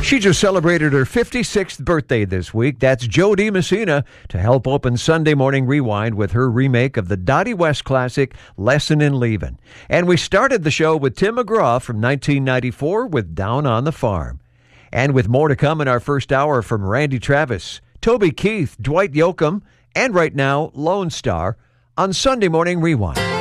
She just celebrated her 56th birthday this week. That's Jody Messina to help open Sunday Morning Rewind with her remake of the Dottie West classic, Lesson in Leavin'. And we started the show with Tim McGraw from 1994 with Down on the Farm. And with more to come in our first hour from Randy Travis, Toby Keith, Dwight Yoakam, and right now, Lone Star on Sunday Morning Rewind.